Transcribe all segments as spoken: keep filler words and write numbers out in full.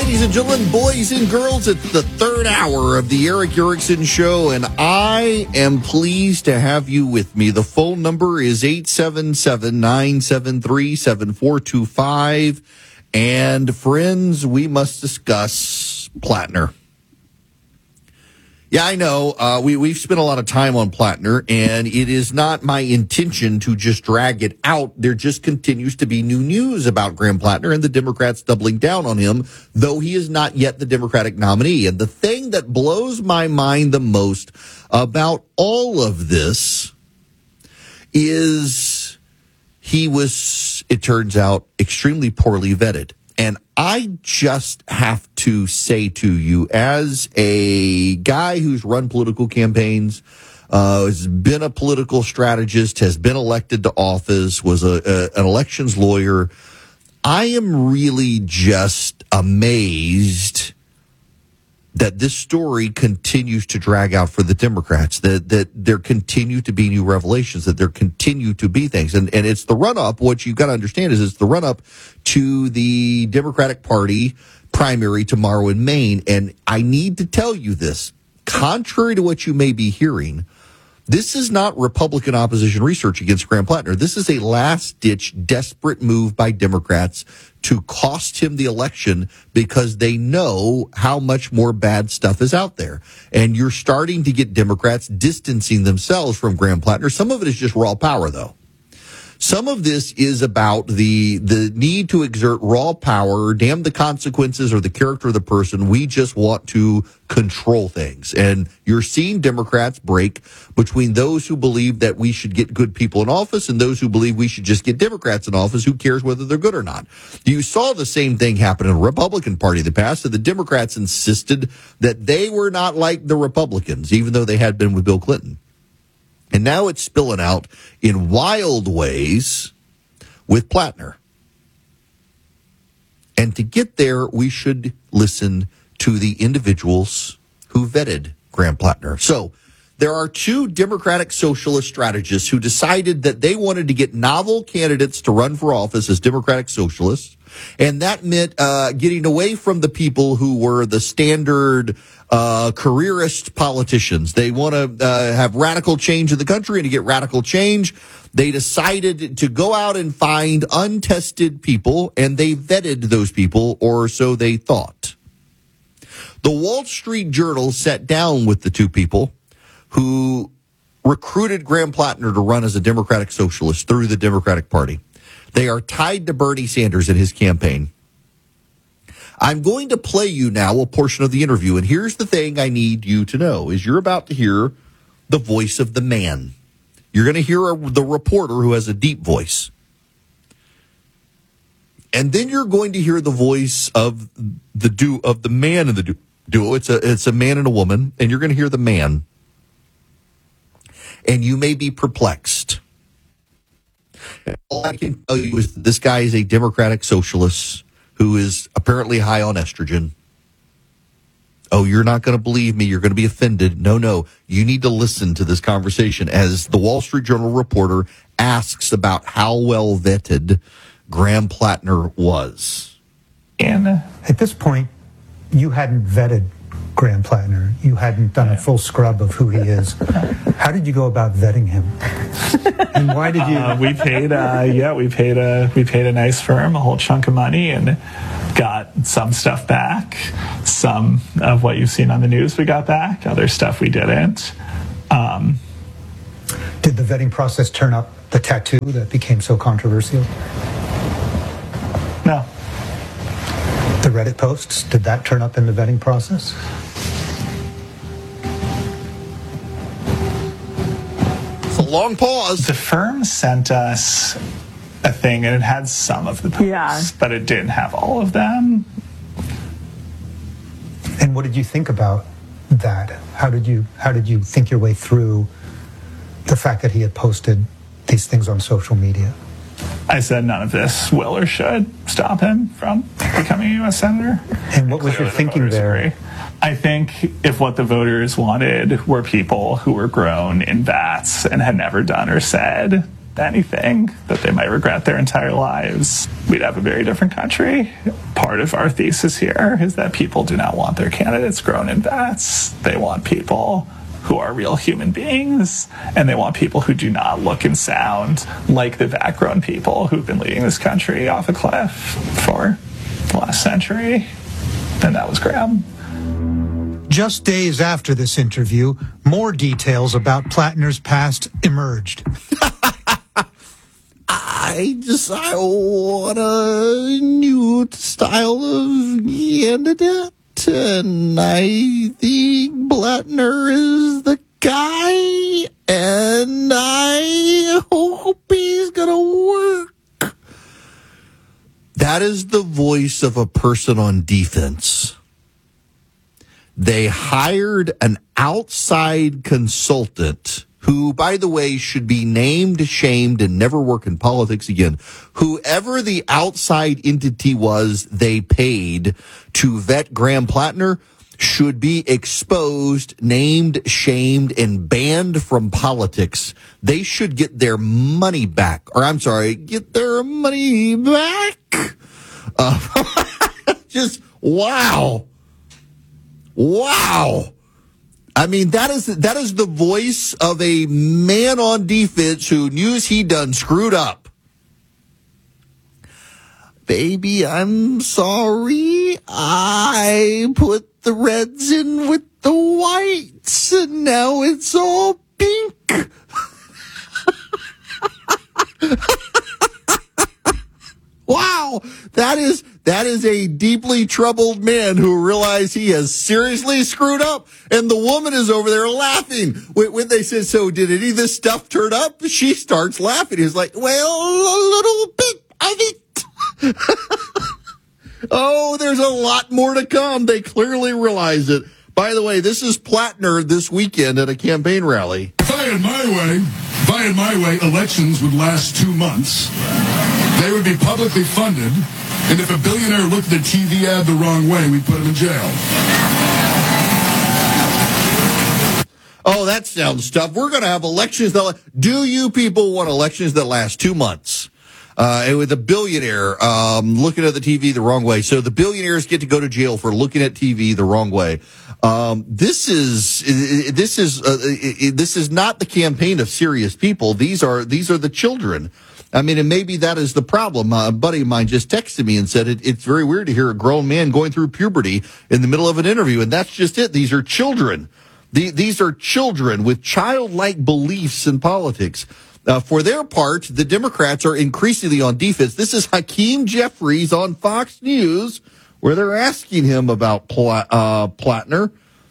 Ladies and gentlemen, boys and girls, it's the third hour of the Erick Erickson Show, and I am pleased to have you with me. The phone number is eight seven seven, nine seven three, seven four two five. And friends, we must discuss Plattner. Yeah, I know. Uh, we, we've spent a lot of time on Plattner, and it is not my intention to just drag it out. There just continues to be new news about Graham Plattner and the Democrats doubling down on him, though he is not yet the Democratic nominee. And the thing that blows my mind the most about all of this is he was, it turns out, extremely poorly vetted. And I just have to say to you, as a guy who's run political campaigns, uh, has been a political strategist, has been elected to office, was a, a, an elections lawyer, I am really just amazed that this story continues to drag out for the Democrats, that that there continue to be new revelations, that there continue to be things. And, and it's the run-up. What you've got to understand is it's the run-up to the Democratic Party primary tomorrow in Maine. And I need to tell you this, contrary to what you may be hearing, this is not Republican opposition research against Graham Plattner. This is a last-ditch, desperate move by Democrats to cost him the election because they know how much more bad stuff is out there. And you're starting to get Democrats distancing themselves from Graham Plattner. Some of it is just raw power, though. Some of this is about the the need to exert raw power, damn the consequences or the character of the person. We just want to control things. And you're seeing Democrats break between those who believe that we should get good people in office and those who believe we should just get Democrats in office. Who cares whether they're good or not? You saw the same thing happen in the Republican Party in the past. So the Democrats insisted that they were not like the Republicans, even though they had been with Bill Clinton. And now it's spilling out in wild ways with Plattner. And to get there, we should listen to the individuals who vetted Graham Plattner. So there are two Democratic socialist strategists who decided that they wanted to get novel candidates to run for office as Democratic socialists. And that meant uh, getting away from the people who were the standard uh, careerist politicians. They want to uh, have radical change in the country, and to get radical change, they decided to go out and find untested people, and they vetted those people, or so they thought. The Wall Street Journal sat down with the two people who recruited Graham Plattner to run as a Democratic socialist through the Democratic Party. They are tied to Bernie Sanders in his campaign. I'm going to play you now a portion of the interview, and here's the thing I need you to know, is you're about to hear the voice of the man. You're going to hear a, the reporter who has a deep voice. And then you're going to hear the voice of the du- of the man in the du- duo. It's a, it's a man and a woman, and you're going to hear the man. And you may be perplexed. All I can tell you is that this guy is a Democratic socialist who is apparently high on estrogen. Oh, you're not going to believe me. You're going to be offended. No, no. You need to listen to this conversation as the Wall Street Journal reporter asks about how well vetted Graham Plattner was. And at this point, you hadn't vetted Graham Plattner. You hadn't done a full scrub of who he is. How did you go about vetting him? And why did you? Uh, we paid, uh, yeah, we paid a we paid a nice firm a whole chunk of money and got some stuff back. Some of what you've seen on the news we got back. Other stuff we didn't. Um, did the vetting process turn up the tattoo that became so controversial? No. The Reddit posts, did that turn up in the vetting process? It's a long pause. The firm sent us a thing, and it had some of the posts, yeah. but it didn't have all of them. And what did you think about that? How did you how did you think your way through the fact that he had posted these things on social media? I said none of this will or should stop him from becoming a U S senator. And what was your thinking there? Agree. I think if what the voters wanted were people who were grown in vats and had never done or said anything that they might regret their entire lives, we'd have a very different country. Part of our thesis here is that people do not want their candidates grown in vats. They want people who are real human beings, and they want people who do not look and sound like the vat-grown people who've been leading this country off a cliff for the last century. And that was Graham. Just days after this interview, more details about Plattner's past emerged. I just, I want a new style of candidate, and I think Plattner is the guy, and I hope he's gonna work. That is the voice of a person on defense. They hired an outside consultant who, by the way, should be named, shamed, and never work in politics again. Whoever the outside entity was they paid to vet Graham Plattner should be exposed, named, shamed, and banned from politics. They should get their money back. Or, I'm sorry, get their money back. Uh, just, wow. Wow. I mean, that is that is the voice of a man on defense who knew he done screwed up. Baby, I'm sorry. I put the reds in with the whites, and now it's all pink. Wow, that is that is a deeply troubled man who realized he has seriously screwed up, and the woman is over there laughing. When, when they said, so did any of this stuff turn up? She starts laughing. He's like, well, a little bit of it. Oh, there's a lot more to come. They clearly realize it. By the way, this is Plattner this weekend at a campaign rally. If I had my way, if I had my way, elections would last two months. They would be publicly funded, and if a billionaire looked at a T V ad the wrong way, we'd put him in jail. Oh, that sounds tough. We're going to have elections that... Do you people want elections that last two months? Uh, and with a billionaire um, looking at the T V the wrong way. So the billionaires get to go to jail for looking at T V the wrong way. Um, this is this is uh, this is not the campaign of serious people. These are these are the children. I mean, and maybe that is the problem. Uh, a buddy of mine just texted me and said it, it's very weird to hear a grown man going through puberty in the middle of an interview, and that's just it. These are children. The, these are children with childlike beliefs in politics. Uh, for their part, the Democrats are increasingly on defense. This is Hakeem Jeffries on Fox News, where they're asking him about Pla- uh, Plattner.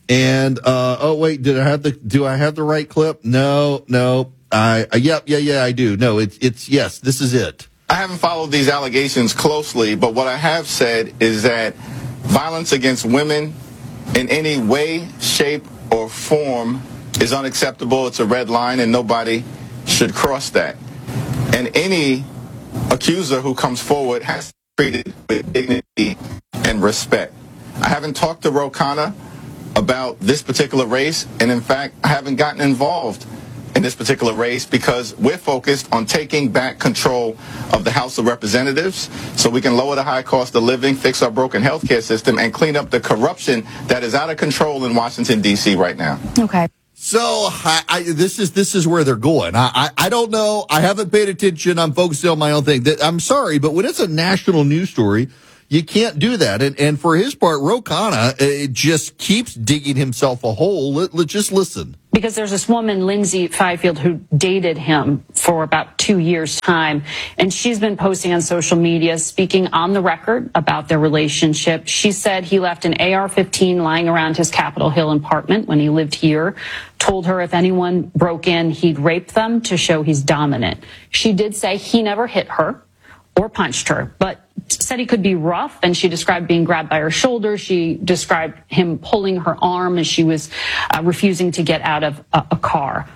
And uh, oh wait, did I have the? Do I have the right clip? No, no. I uh, yeah, yeah, yeah. I do. No, it's it's yes. This is it. I haven't followed these allegations closely, but what I have said is that violence against women in any way, shape, or form is unacceptable. It's a red line, and nobody should cross that. And any accuser who comes forward has to be treated with dignity and respect. I haven't talked to Ro Khanna about this particular race, and in fact, I haven't gotten involved in this particular race because we're focused on taking back control of the House of Representatives so we can lower the high cost of living, fix our broken healthcare system, and clean up the corruption that is out of control in Washington, D C right now. Okay. So I, I, this is this is where they're going. I, I I don't know. I haven't paid attention. I'm focusing on my own thing. I'm sorry, but when it's a national news story, you can't do that. And and for his part, Ro Khanna uh, just keeps digging himself a hole. Let, let just listen. Because there's this woman, Lindsay Fifield, who dated him for about two years' time. And she's been posting on social media, speaking on the record about their relationship. She said he left an A R fifteen lying around his Capitol Hill apartment when he lived here, told her if anyone broke in, he'd rape them to show he's dominant. She did say he never hit her or punched her, but said he could be rough, and she described being grabbed by her shoulder. She described him pulling her arm as she was uh, refusing to get out of a, a car.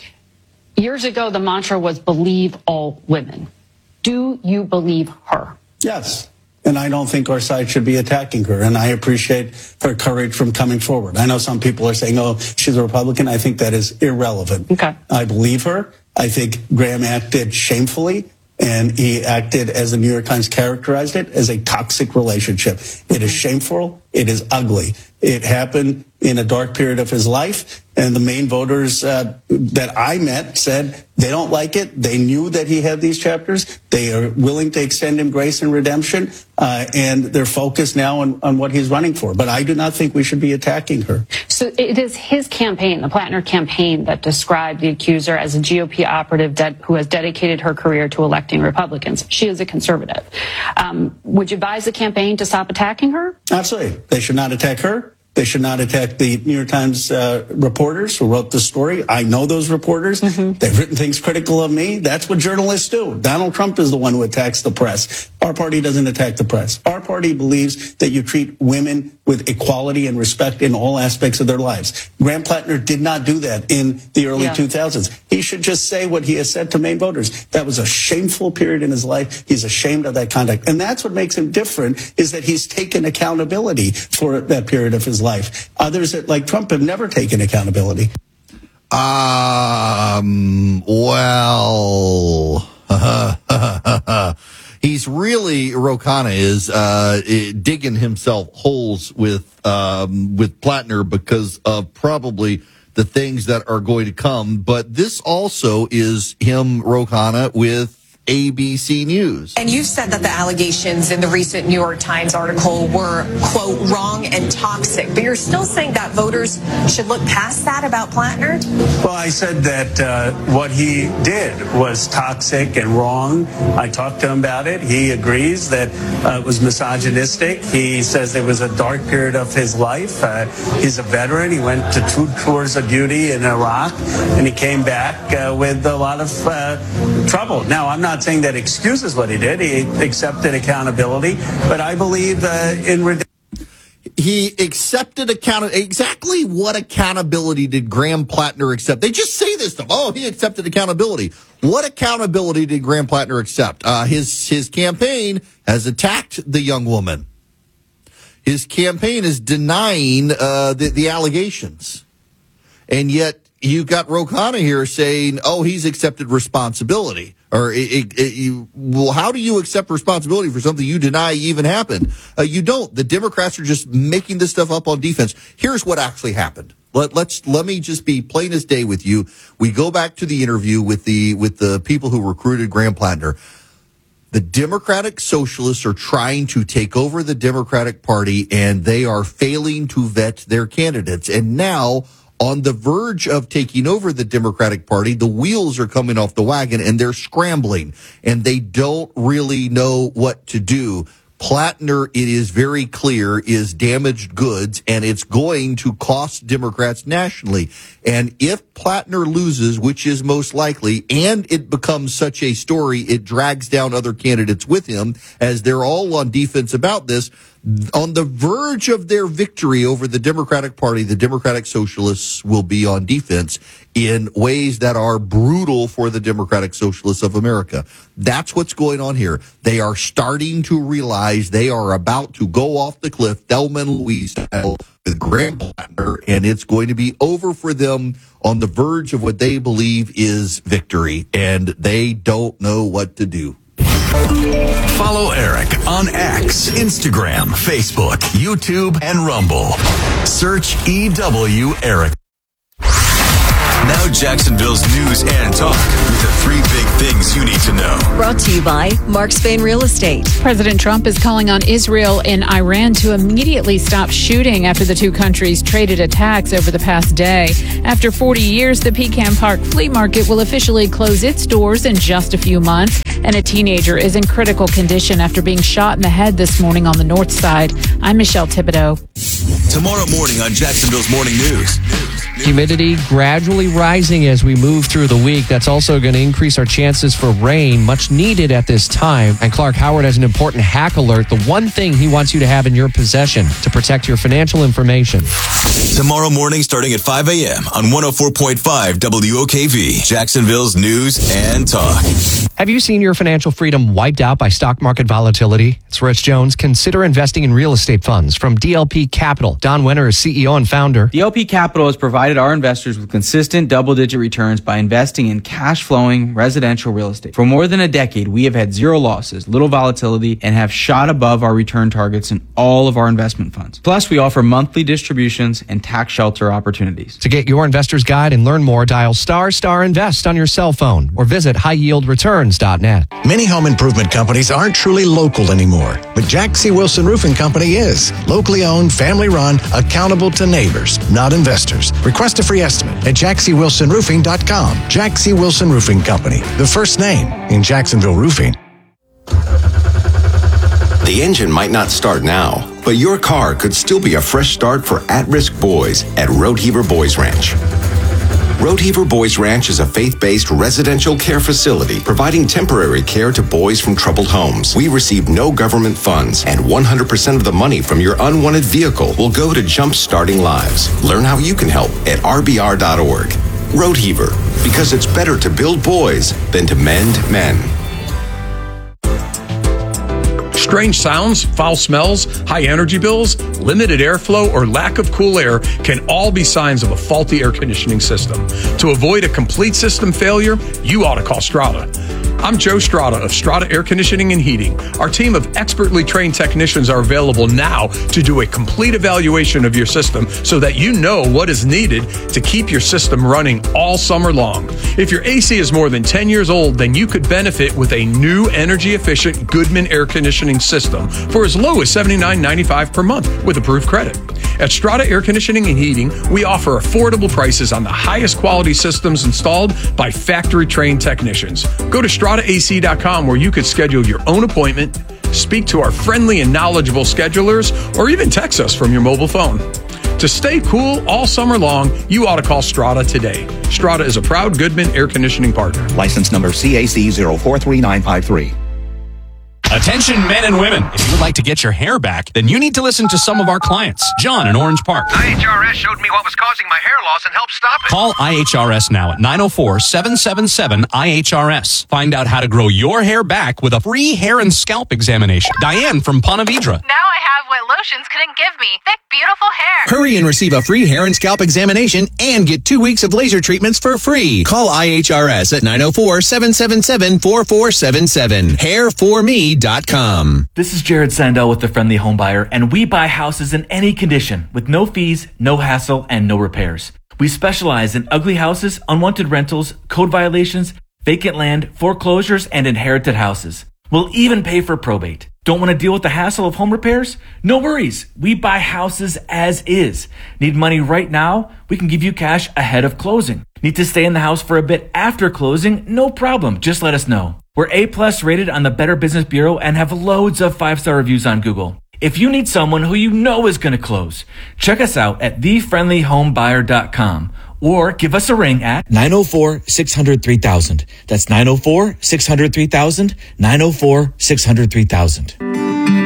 Years ago, the mantra was believe all women. Do you believe her? Yes. And I don't think our side should be attacking her. And I appreciate her courage from coming forward. I know some people are saying, oh, she's a Republican. I think that is irrelevant. Okay. I believe her. I think Graham acted shamefully, and he acted, as the New York Times characterized it, as a toxic relationship. It is shameful. It is ugly. It happened in a dark period of his life, and the Maine voters uh, that I met said they don't like it. They knew that he had these chapters. They are willing to extend him grace and redemption, uh, and they're focused now on, on what he's running for. But I do not think we should be attacking her. So it is his campaign, the Plattner campaign, that described the accuser as a G O P operative de- who has dedicated her career to electing Republicans. She is a conservative. Um, would you advise the campaign to stop attacking her? Absolutely. They should not attack her. They should not attack the New York Times uh, reporters who wrote the story. I know those reporters. Mm-hmm. They've written things critical of me. That's what journalists do. Donald Trump is the one who attacks the press. Our party doesn't attack the press. Our party believes that you treat women with equality and respect in all aspects of their lives. Graham Plattner did not do that in the early yeah. two thousands. He should just say what he has said to Maine voters. That was a shameful period in his life. He's ashamed of that conduct. And that's what makes him different, is that he's taken accountability for that period of his life. Others that, like Trump, have never taken accountability. Um, well, he's really, Ro Khanna is uh, digging himself holes with um, with Plattner because of probably the things that are going to come. But this also is him, Ro Khanna, with A B C News. And you've said that the allegations in the recent New York Times article were, quote, wrong and toxic. But you're still saying that voters should look past that about Plattner? Well, I said that uh, what he did was toxic and wrong. I talked to him about it. He agrees that uh, it was misogynistic. He says it was a dark period of his life. Uh, he's a veteran. He went to two tours of duty in Iraq, and he came back uh, with a lot of uh, trouble. Now, I'm not saying that excuses what he did. He accepted accountability, but I believe uh, in redemption. He accepted account. Exactly what accountability did Graham Plattner accept? They just say this stuff. Oh, he accepted accountability. What accountability did Graham Plattner accept? Uh, his his campaign has attacked the young woman. His campaign is denying uh, the, the allegations, and yet you got Ro Khanna here saying, "Oh, he's accepted responsibility." Or it, it, it, you, well, how do you accept responsibility for something you deny even happened? Uh, you don't. The Democrats are just making this stuff up on defense. Here's what actually happened. Let, let's let me just be plain as day with you. We go back to the interview with the with the people who recruited Graham Plattner. The Democratic Socialists are trying to take over the Democratic Party, and they are failing to vet their candidates. And now, on the verge of taking over the Democratic Party, the wheels are coming off the wagon and they're scrambling and they don't really know what to do. Plattner, it is very clear, is damaged goods, and it's going to cost Democrats nationally. And if Plattner loses, which is most likely, and it becomes such a story, it drags down other candidates with him, as they're all on defense about this. On the verge of their victory over the Democratic Party, the Democratic Socialists will be on defense in ways that are brutal for the Democratic Socialists of America. That's what's going on here. They are starting to realize they are about to go off the cliff, Thelma and Louise style, with Graham Plattner, and it's going to be over for them on the verge of what they believe is victory, and they don't know what to do. Follow Eric on X, Instagram, Facebook, YouTube, and Rumble. Search E W Eric. Now Jacksonville's news and talk with the three big things you need to know. Brought to you by Mark Spain Real Estate. President Trump is calling on Israel and Iran to immediately stop shooting after the two countries traded attacks over the past day. After forty years, the Pecan Park Flea Market will officially close its doors in just a few months. And a teenager is in critical condition after being shot in the head this morning on the north side. I'm Michelle Thibodeau. Tomorrow morning on Jacksonville's Morning News. Humidity gradually rising as we move through the week. That's also going to increase our chances for rain, much needed at this time. And Clark Howard has an important hack alert, the one thing he wants you to have in your possession to protect your financial information. Tomorrow morning starting at five a.m. on one oh four point five W O K V, Jacksonville's News and Talk. Have you seen your financial freedom wiped out by stock market volatility? It's Rich Jones. Consider investing in real estate funds from D L P Capital. Don Winter is C E O and founder. The L P Capital has provided our investors with consistent double-digit returns by investing in cash-flowing residential real estate. For more than a decade, we have had zero losses, little volatility, and have shot above our return targets in all of our investment funds. Plus, we offer monthly distributions and tax shelter opportunities. To get your investor's guide and learn more, dial star star invest on your cell phone or visit high yield returns dot net. Many home improvement companies aren't truly local anymore, but Jack C. Wilson Roofing Company is. Locally owned, family run, accountable to neighbors, not investors. Request a free estimate at jack c wilson roofing dot com. Jack C. Wilson Roofing Company, the first name in Jacksonville roofing. The engine might not start now, but your car could still be a fresh start for at-risk boys at Roadheaver Boys Ranch. Roadheaver Boys Ranch is a faith-based residential care facility providing temporary care to boys from troubled homes. We receive no government funds, and one hundred percent of the money from your unwanted vehicle will go to jump-starting lives. Learn how you can help at r b r dot org. Roadheaver, because it's better to build boys than to mend men. Strange sounds, foul smells, high energy bills, limited airflow, or lack of cool air can all be signs of a faulty air conditioning system. To avoid a complete system failure, you ought to call Strata. I'm Joe Strata of Strata Air Conditioning and Heating. Our team of expertly trained technicians are available now to do a complete evaluation of your system so that you know what is needed to keep your system running all summer long. If your A C is more than ten years old, then you could benefit with a new energy-efficient Goodman air conditioning system for as low as seventy-nine ninety-five per month with approved credit. At Strata Air Conditioning and Heating, we offer affordable prices on the highest quality systems installed by factory-trained technicians. Go to strata a c dot com where you could schedule your own appointment, speak to our friendly and knowledgeable schedulers, or even text us from your mobile phone. To stay cool all summer long, you ought to call Strata today. Strata is a proud Goodman air conditioning partner. License number C A C zero four three nine five three. Attention men and women. If you would like to get your hair back, then you need to listen to some of our clients. John in Orange Park. I H R S showed me what was causing my hair loss and helped stop it. Call I H R S now at nine oh four, seven seven seven, I H R S. Find out how to grow your hair back with a free hair and scalp examination. Diane from Ponte Vedra. Now I have what lotions couldn't give me. Thick, beautiful hair. Hurry and receive a free hair and scalp examination and get two weeks of laser treatments for free. Call I H R S at nine oh four, seven seven seven, four four seven seven. hair for me dot com. This is Jared Sandell with The Friendly Home Buyer, and we buy houses in any condition with no fees, no hassle, and no repairs. We specialize in ugly houses, unwanted rentals, code violations, vacant land, foreclosures, and inherited houses. We'll even pay for probate. Don't want to deal with the hassle of home repairs? No worries. We buy houses as is. Need money right now? We can give you cash ahead of closing. Need to stay in the house for a bit after closing? No problem. Just let us know. We're A-plus rated on the Better Business Bureau and have loads of five-star reviews on Google. If you need someone who you know is going to close, check us out at the friendly home buyer dot com or give us a ring at nine oh four, six hundred, three thousand. That's nine oh four, six hundred, three thousand, nine oh four, six hundred, three thousand.